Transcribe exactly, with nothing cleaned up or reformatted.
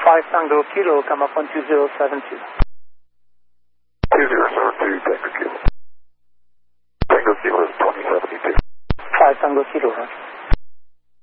five Tango Kilo, come up on two zero seven two. two zero seven two, Tango Kilo. Tango Kilo is twenty seventy-two. five Tango Kilo, huh?